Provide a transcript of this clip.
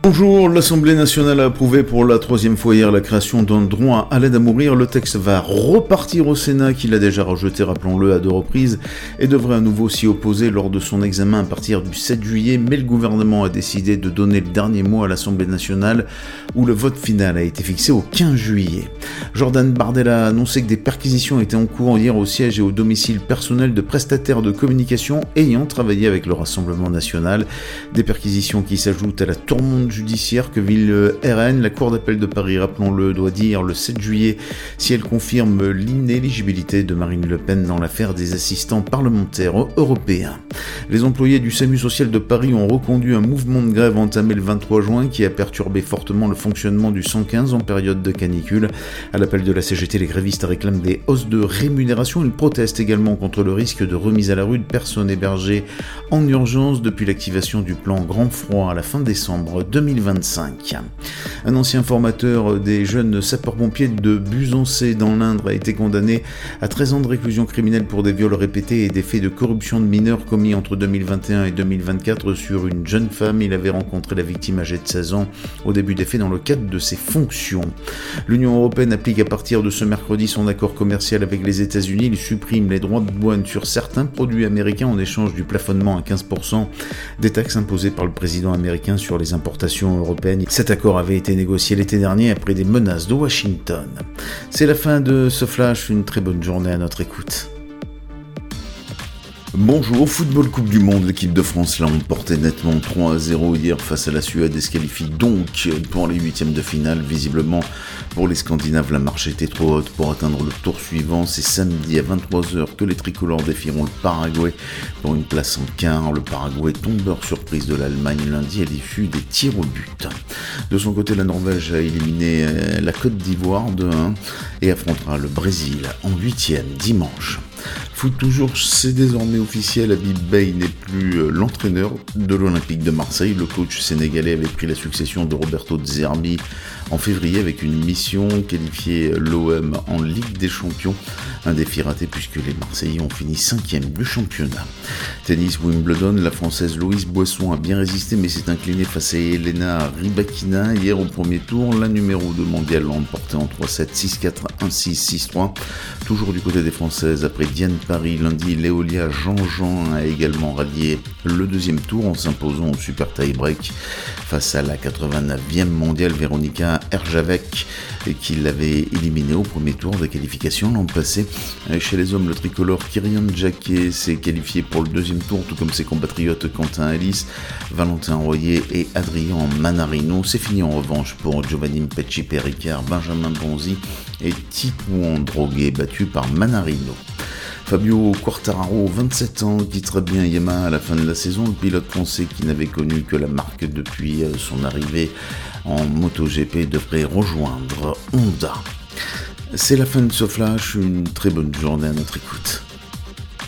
Bonjour, l'Assemblée nationale a approuvé pour la troisième fois hier la création d'un droit à l'aide à mourir. Le texte va repartir au Sénat, qui l'a déjà rejeté, rappelons-le, à 2 reprises, et devrait à nouveau s'y opposer lors de son examen à partir du 7 juillet, mais le gouvernement a décidé de donner le dernier mot à l'Assemblée nationale, où le vote final a été fixé au 15 juillet. Jordan Bardella a annoncé que des perquisitions étaient en cours hier au siège et au domicile personnel de prestataires de communication ayant travaillé avec le Rassemblement national. Des perquisitions qui s'ajoutent à la tourmente judiciaire que vit le RN. La Cour d'appel de Paris, rappelons-le, doit dire le 7 juillet si elle confirme l'inéligibilité de Marine Le Pen dans l'affaire des assistants parlementaires européens. Les employés du SAMU social de Paris ont reconduit un mouvement de grève entamé le 23 juin qui a perturbé fortement le fonctionnement du 115 en période de canicule. À l'appel de la CGT, les grévistes réclament des hausses de rémunération. Ils protestent également contre le risque de remise à la rue de personnes hébergées en urgence depuis l'activation du plan Grand Froid à la fin décembre 2025. Un ancien formateur des jeunes sapeurs-pompiers de Buzancé dans l'Indre a été condamné à 13 ans de réclusion criminelle pour des viols répétés et des faits de corruption de mineurs commis entre 2021 et 2024 sur une jeune femme. Il avait rencontré la victime âgée de 16 ans au début des faits dans le cadre de ses fonctions. L'Union européenne applique à partir de ce mercredi son accord commercial avec les États-Unis. Il supprime les droits de douane sur certains produits américains en échange du plafonnement à 15% des taxes imposées par le président américain sur les importations européennes. Cet accord avait été négocié l'été dernier après des menaces de Washington. C'est la fin de ce flash, une très bonne journée à notre écoute. Bonjour, football Coupe du Monde, l'équipe de France l'a emporté nettement 3-0 hier face à la Suède et se qualifie donc pour les huitièmes de finale. Visiblement, pour les Scandinaves, la marche était trop haute pour atteindre le tour suivant. C'est samedi à 23h que les tricolores défieront le Paraguay pour une place en quart. Le Paraguay, tombeur surprise de l'Allemagne lundi à l'issue des tirs au but. De son côté, la Norvège a éliminé la Côte d'Ivoire 2-1 et affrontera le Brésil en huitième dimanche. Foot toujours, c'est désormais officiel, Habib Beye n'est plus l'entraîneur de l'Olympique de Marseille. Le coach sénégalais avait pris la succession de Roberto De Zerbi en février avec une mission qualifiée l'OM en Ligue des Champions. Un défi raté puisque les Marseillais ont fini 5e du championnat. Tennis Wimbledon, la Française Louise Boisson a bien résisté mais s'est inclinée face à Elena Rybakina hier au premier tour. La numéro 2 mondiale l'a emporté en 3-7, 6-4, 1-6, 6-3. Toujours du côté des Françaises, après Diane Paris, lundi, Léolia Jean-Jean a également rallié le deuxième tour en s'imposant au super tie-break face à la 89e mondiale Véronika Herjavec qui l'avait éliminée au premier tour de qualification l'an passé. Chez les hommes, le tricolore Kyrian Jacquet s'est qualifié pour le deuxième tour, tout comme ses compatriotes Quentin Alice, Valentin Royer et Adrien Manarino. C'est fini en revanche pour Giovanni Mpetshi-Perricard, Benjamin Bonzi et Titouan Droguet, battus par Manarino. Fabio Quartararo, 27 ans, quittera bien Yamaha à la fin de la saison. Le pilote français qui n'avait connu que la marque depuis son arrivée en MotoGP devrait rejoindre Honda. C'est la fin de ce flash, une très bonne journée à notre écoute.